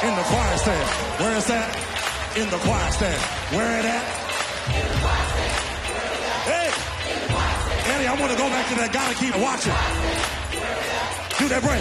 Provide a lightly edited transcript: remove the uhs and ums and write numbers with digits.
In the choir stand. Where is that? In the choir stand. Where it at? Hey! Eddie, I want to go back to that. Gotta keep watching. Do that break.